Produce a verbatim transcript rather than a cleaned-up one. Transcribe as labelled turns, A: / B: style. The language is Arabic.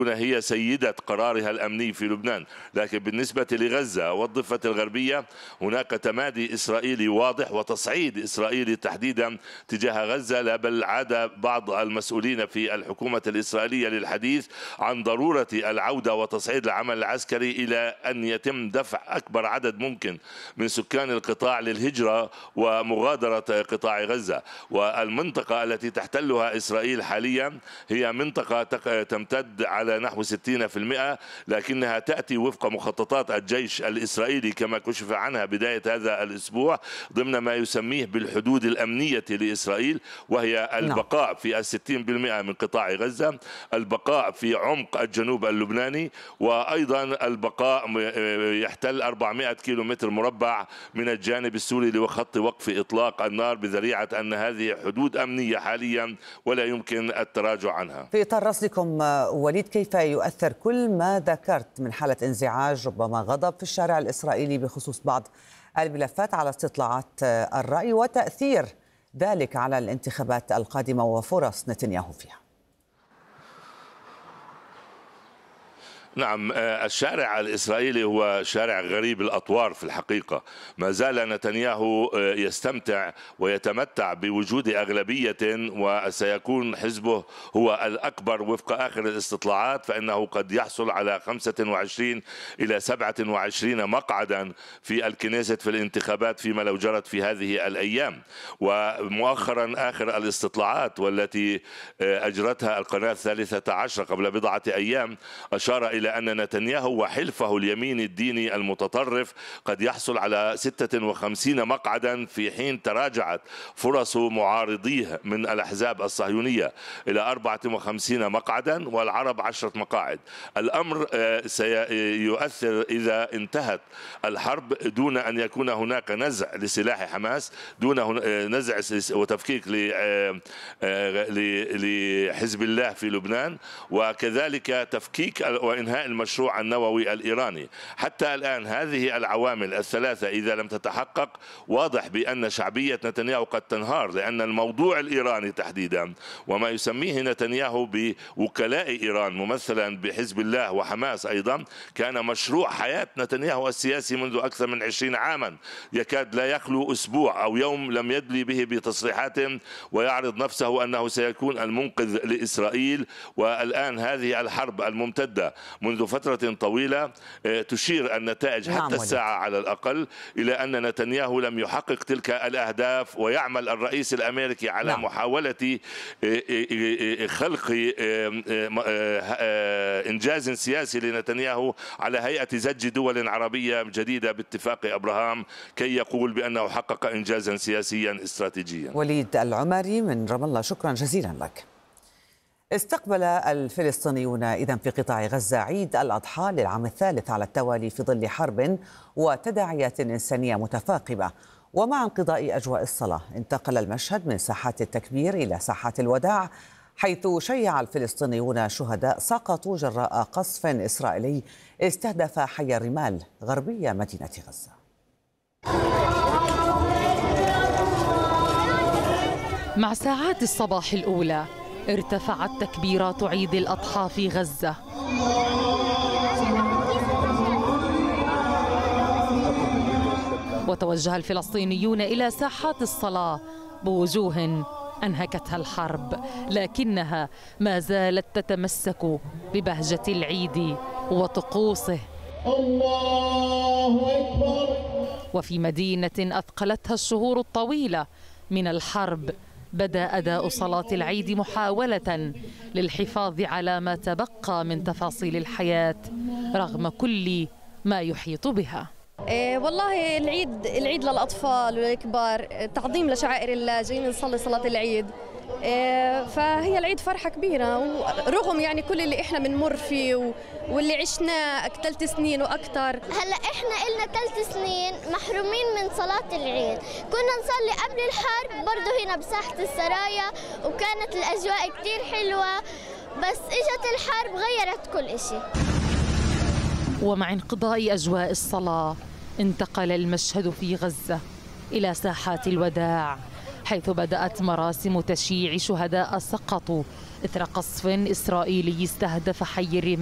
A: هي سيدة قرارها الأمني في لبنان، لكن بالنسبة لغزة والضفة الغربية هناك تمادي إسرائيلي واضح وتصعيد إسرائيلي تحديدا تجاه غزة، لا بل عاد بعض المسؤولين في الحكومة الإسرائيلية للحديث عن ضرورة العودة وتصعيد العمل العسكري إلى أن يتم دفع أكبر عدد ممكن من سكان القطاع للهجرة ومغادرة قطاع غزة. والمنطقة التي تحتلها إسرائيل حاليا هي منطقة تمتد على نحو ستين بالمئة، لكنها تأتي وفق مخططات الجيش الإسرائيلي كما كشف عنها بداية هذا الأسبوع ضمن ما يسميه بالحدود الأمنية لإسرائيل، وهي البقاء في الستين بالمئة من قطاع غزة، البقاء في عمق الجنوب اللبناني، وأيضا البقاء يحتل أربعمئة كيلومتر مربع من الجانب السوري لخط وقف إطلاق النار، بذريعة أن هذه حدود أمنية حاليا ولا يمكن التراجع عنها.
B: في إطار رصدكم وليد، كيف يؤثر كل ما ذكرت من حالة انزعاج ربما غضب في الشارع الإسرائيلي بخصوص بعض الملفات على استطلاعات الرأي وتأثير ذلك على الانتخابات القادمة وفرص نتنياهو فيها؟
A: نعم، الشارع الإسرائيلي هو شارع غريب الأطوار في الحقيقة. ما زال نتنياهو يستمتع ويتمتع بوجود أغلبية، وسيكون حزبه هو الأكبر وفق آخر الاستطلاعات، فإنه قد يحصل على خمسة وعشرين إلى سبعة وعشرين مقعدا في الكنيست في الانتخابات فيما لو جرت في هذه الأيام. ومؤخرا آخر الاستطلاعات والتي أجرتها القناة الثالثة عشر قبل بضعة أيام أشار إلى إلى أن نتنياهو وحلفه اليمين الديني المتطرف قد يحصل على ستة وخمسين مقعدا، في حين تراجعت فرص معارضيه من الأحزاب الصهيونية إلى أربعة وخمسين مقعدا والعرب عشرة مقاعد. الأمر سيؤثر إذا انتهت الحرب دون أن يكون هناك نزع لسلاح حماس، دون نزع وتفكيك لحزب الله في لبنان، وكذلك تفكيك وإنهاء المشروع النووي الإيراني. حتى الآن هذه العوامل الثلاثة إذا لم تتحقق واضح بأن شعبية نتنياهو قد تنهار، لأن الموضوع الإيراني تحديدا وما يسميه نتنياهو بوكلاء إيران ممثلا بحزب الله وحماس أيضا كان مشروع حياة نتنياهو السياسي منذ أكثر من عشرين عاما، يكاد لا يخلو أسبوع أو يوم لم يدلي به بتصريحات ويعرض نفسه أنه سيكون المنقذ لإسرائيل. والآن هذه الحرب الممتدة منذ فترة طويلة تشير النتائج حتى الساعة على الأقل إلى أن نتنياهو لم يحقق تلك الأهداف، ويعمل الرئيس الأمريكي على نعم. محاولة خلق إنجاز سياسي لنتنياهو على هيئة زج دول عربية جديدة باتفاق أبراهام كي يقول بأنه حقق إنجازا سياسيا استراتيجيا.
B: وليد العمري من رام الله، شكرا جزيلا لك. استقبل الفلسطينيون إذن في قطاع غزة عيد الأضحى للعام الثالث على التوالي في ظل حرب وتداعيات إنسانية متفاقمة. ومع انقضاء أجواء الصلاة انتقل المشهد من ساحات التكبير إلى ساحات الوداع، حيث شيع الفلسطينيون شهداء سقطوا جراء قصف إسرائيلي استهدف حي الرمال غربية مدينة غزة.
C: مع ساعات الصباح الأولى ارتفعت تكبيرات عيد الأضحى في غزة، وتوجه الفلسطينيون إلى ساحات الصلاة بوجوه أنهكتها الحرب، لكنها ما زالت تتمسك ببهجة العيد وطقوسه. الله أكبر. وفي مدينة أثقلتها الشهور الطويلة من الحرب بدأ أداء صلاة العيد محاولة للحفاظ على ما تبقى من تفاصيل الحياة رغم كل ما يحيط بها.
D: إيه والله العيد العيد للأطفال والكبار، تعظيم لشعائر الله، جايين نصلي صلاة العيد. إيه فهي العيد فرحة كبيرة، ورغم يعني كل اللي احنا بنمر فيه واللي عشناه ثلاث سنين واكثر.
E: هلا احنا إلنا ثلاث سنين محرومين من صلاة العيد، كنا نصلي قبل الحرب برضه هنا بساحة السرايا وكانت الأجواء كتير حلوة، بس اجت الحرب غيرت كل شيء.
C: ومع انقضاء أجواء الصلاة انتقل المشهد في غزة إلى ساحات الوداع، حيث بدأت مراسم تشييع شهداء سقطوا إثر قصف إسرائيلي استهدف حي الرمال